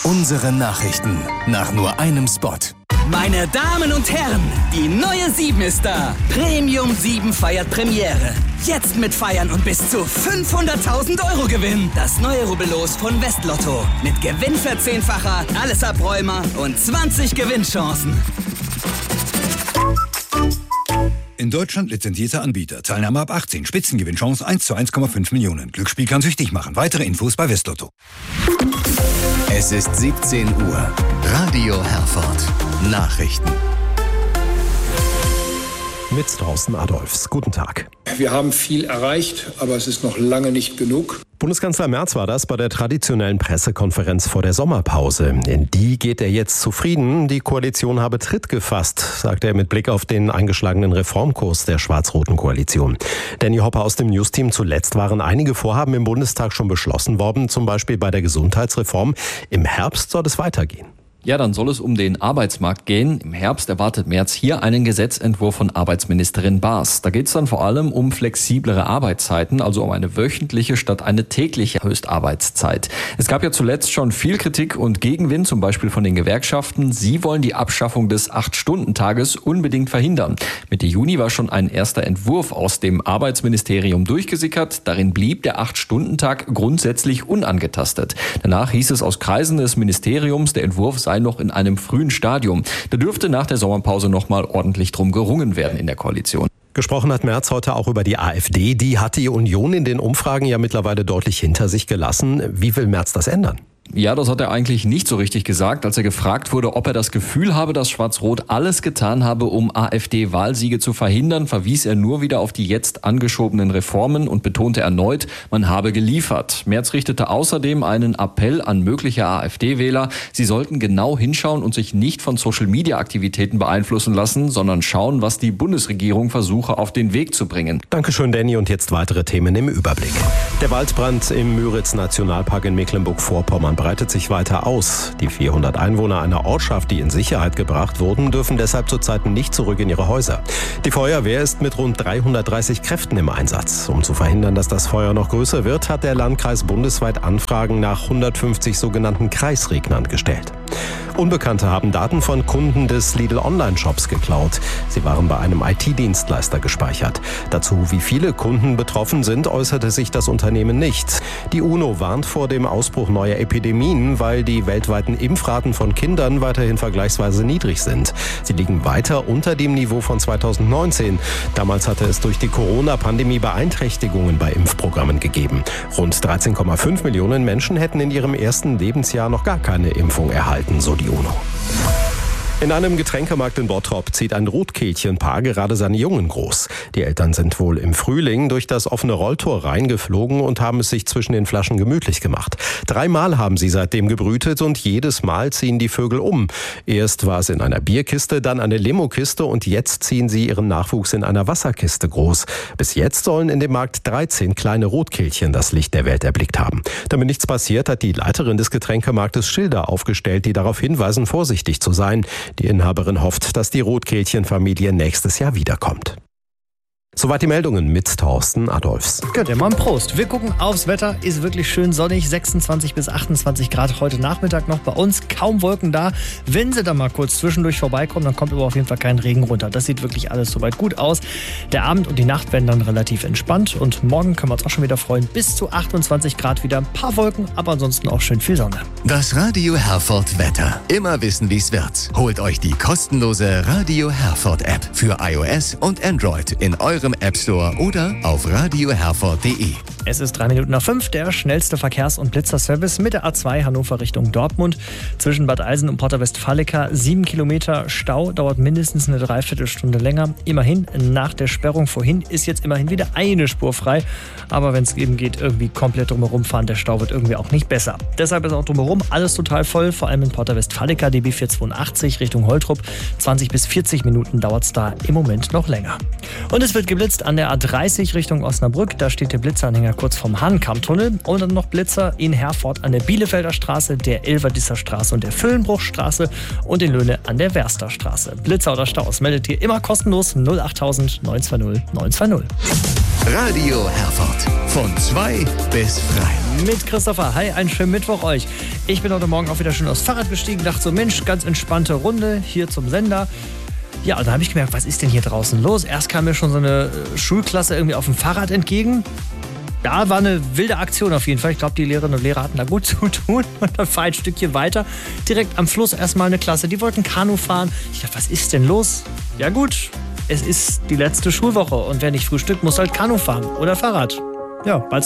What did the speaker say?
Unsere Nachrichten nach nur einem Spot. Meine Damen und Herren, die neue 7 ist da. Premium 7 feiert Premiere. Jetzt mit Feiern und bis zu 500.000 € Gewinn. Das neue Rubbellos von Westlotto. Mit Gewinnverzehnfacher, alles Abräumer und 20 Gewinnchancen. In Deutschland lizenzierter Anbieter. Teilnahme ab 18. Spitzengewinnchance 1 zu 1,5 Millionen. Glücksspiel kann süchtig machen. Weitere Infos bei Westlotto. Es ist 17 Uhr. Radio Herford. Nachrichten. Mit Thorsten Adolfs. Guten Tag. Wir haben viel erreicht, aber es ist noch lange nicht genug. Bundeskanzler Merz war das bei der traditionellen Pressekonferenz vor der Sommerpause. In die geht er jetzt zufrieden. Die Koalition habe Tritt gefasst, sagt er mit Blick auf den eingeschlagenen Reformkurs der schwarz-roten Koalition. Danny Hopper aus dem Newsteam: Zuletzt waren einige Vorhaben im Bundestag schon beschlossen worden, zum Beispiel bei der Gesundheitsreform. Im Herbst soll es weitergehen. Ja, dann soll es um den Arbeitsmarkt gehen. Im Herbst erwartet Merz hier einen Gesetzentwurf von Arbeitsministerin Baas. Da geht es dann vor allem um flexiblere Arbeitszeiten, also um eine wöchentliche statt eine tägliche Höchstarbeitszeit. Es gab ja zuletzt schon viel Kritik und Gegenwind, zum Beispiel von den Gewerkschaften. Sie wollen die Abschaffung des 8-Stunden-Tages unbedingt verhindern. Mitte Juni war schon ein erster Entwurf aus dem Arbeitsministerium durchgesickert. Darin blieb der 8-Stunden-Tag grundsätzlich unangetastet. Danach hieß es aus Kreisen des Ministeriums, der Entwurf sei noch in einem frühen Stadium. Da dürfte nach der Sommerpause noch mal ordentlich drum gerungen werden in der Koalition. Gesprochen hat Merz heute auch über die AfD. Die hat die Union in den Umfragen ja mittlerweile deutlich hinter sich gelassen. Wie will Merz das ändern? Ja, das hat er eigentlich nicht so richtig gesagt, als er gefragt wurde, ob er das Gefühl habe, dass Schwarz-Rot alles getan habe, um AfD-Wahlsiege zu verhindern, verwies er nur wieder auf die jetzt angeschobenen Reformen und betonte erneut, man habe geliefert. Merz richtete außerdem einen Appell an mögliche AfD-Wähler, sie sollten genau hinschauen und sich nicht von Social-Media-Aktivitäten beeinflussen lassen, sondern schauen, was die Bundesregierung versuche auf den Weg zu bringen. Dankeschön, Danny. Und jetzt weitere Themen im Überblick. Der Waldbrand im Müritz-Nationalpark in Mecklenburg-Vorpommern breitet sich weiter aus. Die 400 Einwohner einer Ortschaft, die in Sicherheit gebracht wurden, dürfen deshalb zurzeit nicht zurück in ihre Häuser. Die Feuerwehr ist mit rund 330 Kräften im Einsatz. Um zu verhindern, dass das Feuer noch größer wird, hat der Landkreis bundesweit Anfragen nach 150 sogenannten Kreisregnern gestellt. Unbekannte haben Daten von Kunden des Lidl-Online-Shops geklaut. Sie waren bei einem IT-Dienstleister gespeichert. Dazu, wie viele Kunden betroffen sind, äußerte sich das Unternehmen nicht. Die UNO warnt vor dem Ausbruch neuer Epidemien, weil die weltweiten Impfraten von Kindern weiterhin vergleichsweise niedrig sind. Sie liegen weiter unter dem Niveau von 2019. Damals hatte es durch die Corona-Pandemie Beeinträchtigungen bei Impfprogrammen gegeben. Rund 13,5 Millionen Menschen hätten in ihrem ersten Lebensjahr noch gar keine Impfung erhalten, so die UNO. In einem Getränkemarkt in Bottrop zieht ein Rotkehlchenpaar gerade seine Jungen groß. Die Eltern sind wohl im Frühling durch das offene Rolltor reingeflogen und haben es sich zwischen den Flaschen gemütlich gemacht. 3-mal haben sie seitdem gebrütet und jedes Mal ziehen die Vögel um. Erst war es in einer Bierkiste, dann eine Limokiste und jetzt ziehen sie ihren Nachwuchs in einer Wasserkiste groß. Bis jetzt sollen in dem Markt 13 kleine Rotkehlchen das Licht der Welt erblickt haben. Damit nichts passiert, hat die Leiterin des Getränkemarktes Schilder aufgestellt, die darauf hinweisen, vorsichtig zu sein. Die Inhaberin hofft, dass die Rotkehlchenfamilie nächstes Jahr wiederkommt. Soweit die Meldungen mit Thorsten Adolfs. Gönnt ihr mal einen Prost. Wir gucken aufs Wetter. Ist wirklich schön sonnig. 26 bis 28 Grad heute Nachmittag noch bei uns. Kaum Wolken da. Wenn sie da mal kurz zwischendurch vorbeikommen, dann kommt aber auf jeden Fall kein Regen runter. Das sieht wirklich alles soweit gut aus. Der Abend und die Nacht werden dann relativ entspannt. Und morgen können wir uns auch schon wieder freuen. Bis zu 28 Grad wieder. Ein paar Wolken, aber ansonsten auch schön viel Sonne. Das Radio Herford Wetter. Immer wissen, wie es wird. Holt euch die kostenlose Radio Herford App für iOS und Android in eurem App Store oder auf radioherford.de. Es ist 3 Minuten nach 5, der schnellste Verkehrs- und Blitzerservice mit der A2 Hannover Richtung Dortmund. Zwischen Bad Eilsen und Porta Westfalica 7 Kilometer Stau, dauert mindestens eine Dreiviertelstunde länger. Immerhin, nach der Sperrung vorhin ist jetzt immerhin wieder eine Spur frei. Aber wenn es eben geht, irgendwie komplett drumherum fahren, der Stau wird irgendwie auch nicht besser. Deshalb ist auch drumherum alles total voll, vor allem in Porta Westfalica, DB 482 Richtung Holtrup. 20 bis 40 Minuten dauert es da im Moment noch länger. Und es wird geblitzt an der A30 Richtung Osnabrück. Da steht der Blitzanhänger kurz vom Hahnkammtunnel. Und dann noch Blitzer in Herford an der Bielefelder Straße, der Elverdisser Straße und der Füllenbruchstraße und in Löhne an der Werster Straße. Blitzer oder Staus meldet ihr immer kostenlos 08000 920 920. Radio Herford. Von 2 bis frei. Mit Christopher. Hi, einen schönen Mittwoch euch. Ich bin heute Morgen auch wieder schön aufs Fahrrad gestiegen. Dachte so, Mensch, ganz entspannte Runde hier zum Sender. Ja, und da habe ich gemerkt, was ist denn hier draußen los? Erst kam mir schon so eine Schulklasse irgendwie auf dem Fahrrad entgegen. Ja, war eine wilde Aktion auf jeden Fall. Ich glaube, die Lehrerinnen und Lehrer hatten da gut zu tun. Und dann fahr ich ein Stückchen weiter. Direkt am Fluss erstmal eine Klasse. Die wollten Kanu fahren. Ich dachte, was ist denn los? Ja gut, es ist die letzte Schulwoche. Und wer nicht frühstückt, muss halt Kanu fahren oder Fahrrad. Ja, bald